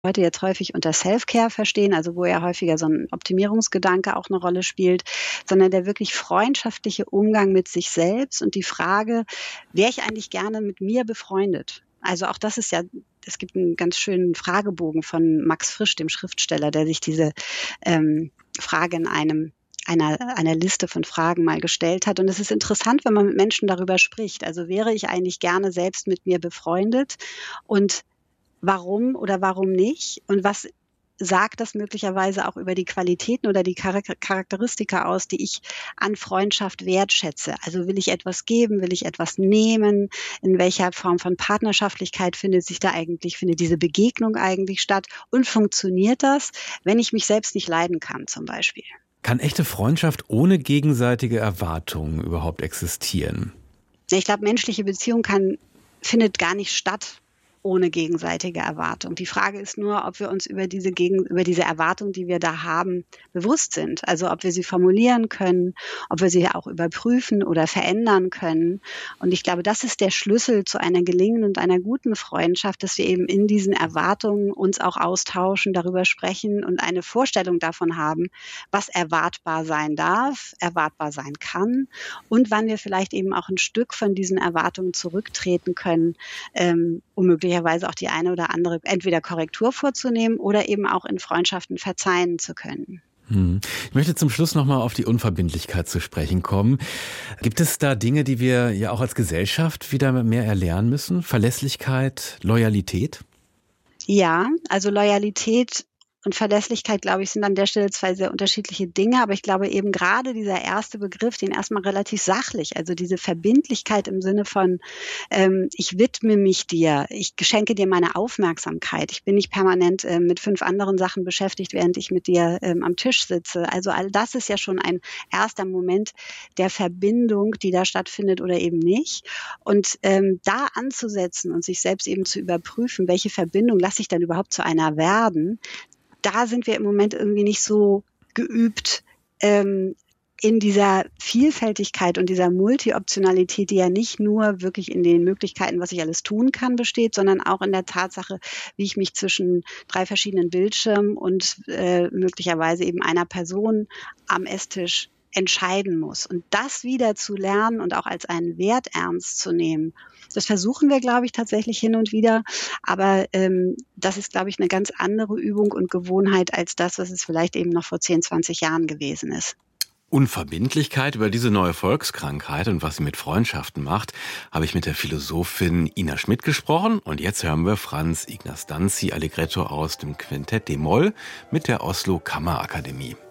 heute jetzt häufig unter Self-Care verstehen, also wo ja häufiger so ein Optimierungsgedanke auch eine Rolle spielt, sondern der wirklich freundschaftliche Umgang mit sich selbst und die Frage: „Wäre ich eigentlich gerne mit mir befreundet?“ Also auch das ist ja, es gibt einen ganz schönen Fragebogen von Max Frisch, dem Schriftsteller, der sich diese, Frage in einer Liste von Fragen mal gestellt hat. Und es ist interessant, wenn man mit Menschen darüber spricht. Also, wäre ich eigentlich gerne selbst mit mir befreundet und warum oder warum nicht? Und was sagt das möglicherweise auch über die Qualitäten oder die Charakteristika aus, die ich an Freundschaft wertschätze? Also, will ich etwas geben? Will ich etwas nehmen? In welcher Form von Partnerschaftlichkeit findet diese Begegnung eigentlich statt? Und funktioniert das, wenn ich mich selbst nicht leiden kann, zum Beispiel? Kann echte Freundschaft ohne gegenseitige Erwartungen überhaupt existieren? Ja, ich glaube, menschliche Beziehung findet gar nicht statt ohne gegenseitige Erwartung. Die Frage ist nur, ob wir uns über diese Erwartung, die wir da haben, bewusst sind. Also ob wir sie formulieren können, ob wir sie auch überprüfen oder verändern können. Und ich glaube, das ist der Schlüssel zu einer gelingenden und einer guten Freundschaft, dass wir eben in diesen Erwartungen uns auch austauschen, darüber sprechen und eine Vorstellung davon haben, was erwartbar sein darf, erwartbar sein kann und wann wir vielleicht eben auch ein Stück von diesen Erwartungen zurücktreten können, um möglicherweise auch die eine oder andere entweder Korrektur vorzunehmen oder eben auch in Freundschaften verzeihen zu können. Ich möchte zum Schluss nochmal auf die Unverbindlichkeit zu sprechen kommen. Gibt es da Dinge, die wir ja auch als Gesellschaft wieder mehr erlernen müssen? Verlässlichkeit, Loyalität? Ja, also Loyalität und Verlässlichkeit, glaube ich, sind an der Stelle zwei sehr unterschiedliche Dinge. Aber ich glaube eben gerade dieser erste Begriff, den erstmal relativ sachlich, also diese Verbindlichkeit im Sinne von, ich widme mich dir, ich schenke dir meine Aufmerksamkeit. Ich bin nicht permanent mit 5 anderen Sachen beschäftigt, während ich mit dir am Tisch sitze. Also all das ist ja schon ein erster Moment der Verbindung, die da stattfindet oder eben nicht. Und da anzusetzen und sich selbst eben zu überprüfen, welche Verbindung lasse ich denn überhaupt zu einer werden, da sind wir im Moment irgendwie nicht so geübt, in dieser Vielfältigkeit und dieser Multioptionalität, die ja nicht nur wirklich in den Möglichkeiten, was ich alles tun kann, besteht, sondern auch in der Tatsache, wie ich mich zwischen 3 verschiedenen Bildschirmen und möglicherweise eben einer Person am Esstisch entscheiden muss. Und das wieder zu lernen und auch als einen Wert ernst zu nehmen, das versuchen wir, glaube ich, tatsächlich hin und wieder. Aber das ist, glaube ich, eine ganz andere Übung und Gewohnheit als das, was es vielleicht eben noch vor 10, 20 Jahren gewesen ist. Unverbindlichkeit, über diese neue Volkskrankheit und was sie mit Freundschaften macht, habe ich mit der Philosophin Ina Schmidt gesprochen. Und jetzt hören wir Franz Ignaz Danzi Allegretto aus dem Quintett d-Moll mit der Oslo Kammerakademie.